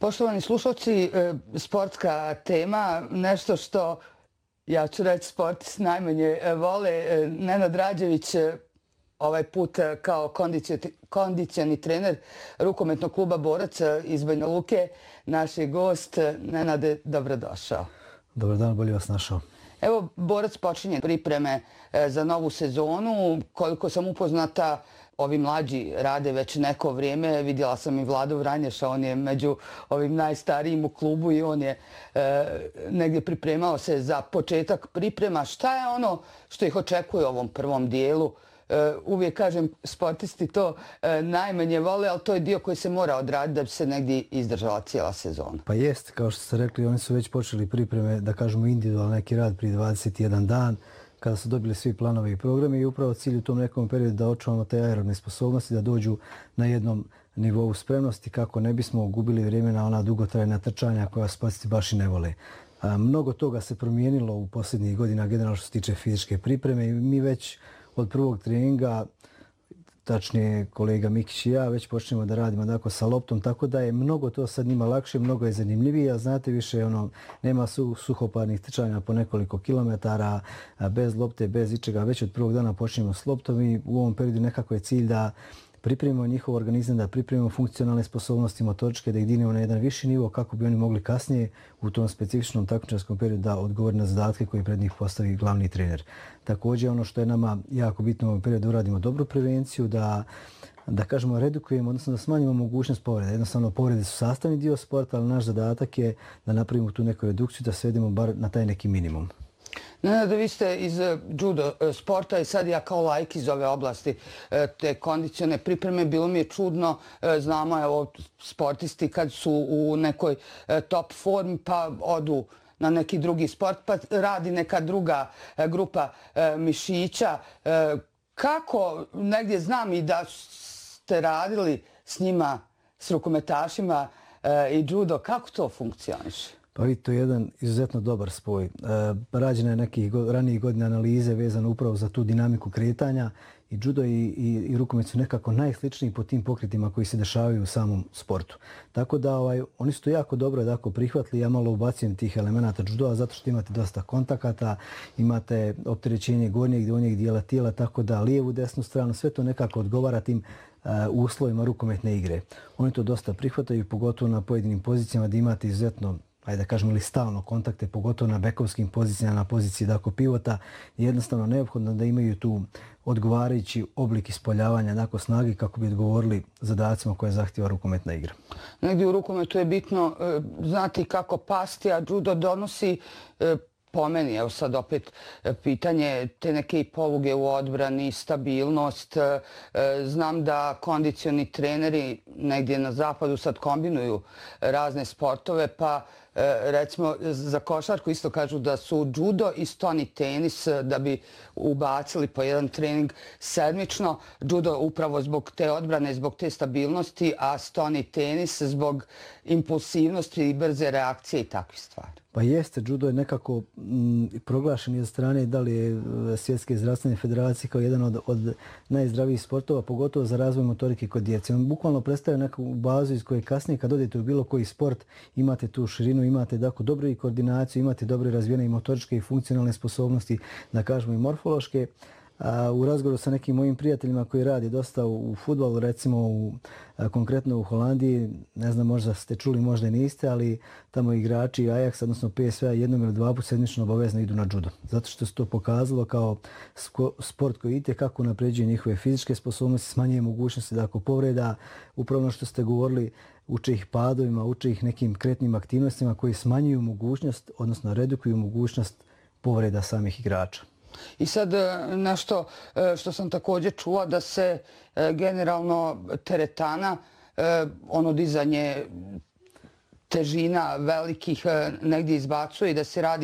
Poštovani slušalci, sportska tema, nešto što, ja ću reći, sportisti najmanje vole. Nenad Rađević, ovaj put kao kondicioni trener rukometnog kluba Borac iz Banja Luke, naš je gost. Nenade, dobrodošao. Dobar dan, bolje vas našao. Evo, Borac počinje pripreme za novu sezonu. Koliko sam upoznata, ovi mlađi rade već neko vrijeme. Vidjela sam i Vladu Vranješa, on je među ovim najstarijim u klubu i on je negdje pripremao se za početak priprema. Šta je ono što ih očekuje u ovom prvom dijelu? Uvijek kažem, sportisti to najmanje vole, ali to je dio koji se mora odraditi da bi se negdje izdržala cijela sezona. Pa jest, kao što ste rekli, oni su već počeli pripreme, da kažemo individualno neki rad prije 21 dan, kada su dobili svi planove i programe i upravo cilj u tom nekom periodu da očuvamo te aerobne sposobnosti, da dođu na jednom nivou spremnosti kako ne bismo gubili vrijeme na ona dugotrajna trčanja koja sportisti baš i ne vole. Mnogo toga se promijenilo u posljednjih godina generalno što se tiče fizičke pripreme i mi već od prvog treninga, tačnije kolega Mikić i ja, već počnemo da radimo sa loptom, tako da je mnogo to sad njima lakše, mnogo je zanimljivije, a znate više, nema suhoparnih trčanja po nekoliko kilometara, bez lopte, bez ičega, već od prvog dana počnemo s loptom i u ovom periodu nekako je cilj da pripremimo njihov organizam, da pripremimo funkcionalne sposobnosti motoričke, da ih dignemo na jedan viši nivo kako bi oni mogli kasnije u tom specifičnom takmičarskom periodu da odgovori na zadatke koje pred njih postavi glavni trener. Također ono što je nama jako bitno u ovom periodu da uradimo dobru prevenciju, da kažemo redukujemo, odnosno da smanjimo mogućnost povrede. Jednostavno povrede su sastavni dio sporta, ali naš zadatak je da napravimo tu neku redukciju, da svedemo bar na taj neki minimum. Nenad, vi ste iz judo sporta i sad ja kao laik iz ove oblasti te kondicione pripreme. Bilo mi je čudno, znamo evo sportisti kad su u nekoj top formi pa odu na neki drugi sport pa radi neka druga grupa mišića. Kako, negdje znam i da ste radili s njima, s rukometašima i judo, kako to funkcioniše? Pa vidite, to je jedan izuzetno dobar spoj. Rađena je nekih ranijih godina analize vezano upravo za tu dinamiku kretanja i judo i rukomet su nekako najsličniji po tim pokretima koji se dešavaju u samom sportu. Tako da oni su to jako dobro prihvatili. Ja malo ubacujem tih elemenata judoa zato što imate dosta kontakata, imate opterećenje gornjeg i donjeg dijela tijela, tako da lijevu, desnu stranu, sve to nekako odgovara tim uslovima rukometne igre. Oni to dosta prihvataju, pogotovo na pojedinim pozicijama da imate izuzetno, ajde da kažemo ili stalno kontakte, pogotovo na bekovskim pozicijama, na poziciji pivota, je jednostavno neophodno da imaju tu odgovarajući oblik ispoljavanja snage kako bi odgovorili zadacima koje zahtjeva rukometna igra. Negdje u rukometu je bitno znati kako pasti, a judo donosi po meni, evo sad opet pitanje, te neke poluge u odbrani, stabilnost. Znam da kondicioni treneri negdje na zapadu sad kombinuju razne sportove, pa recimo za košarku isto kažu da su judo i stoni tenis da bi ubacili po jedan trening sedmično. Judo upravo zbog te odbrane, zbog te stabilnosti, a stoni tenis zbog impulsivnosti i brze reakcije i takvih stvari. Pa jeste, judo je nekako proglašen iz strane da li je Svjetske zdravstvene federacije kao jedan od najzdravijih sportova, pogotovo za razvoj motorike kod djece. On bukvalno predstavlja neku bazu iz koje kasnije kad odete u bilo koji sport imate tu širinu, imate dobru i koordinaciju, imate dobre razvijene i motoričke i funkcionalne sposobnosti, da kažemo i morfološke. U razgovoru sa nekim mojim prijateljima koji radi dosta u fudbalu, recimo konkretno u Holandiji, ne znam, možda ste čuli, možda niste, ali tamo igrači Ajax, odnosno PSV-a jednom ili dva puta sedmično obavezno idu na judo. Zato što se to pokazalo kao sport koji itekako napređuje njihove fizičke sposobnosti, smanjuje mogućnosti da ako povreda, upravo ono što ste govorili, uče ih padovima, uče ih nekim kretnim aktivnostima koji smanjuju mogućnost, odnosno redukuju mogućnost povreda samih igrača. I sad nešto što sam također čula da se generalno teretana, dizanje težina velikih negdje izbacuje i da se radi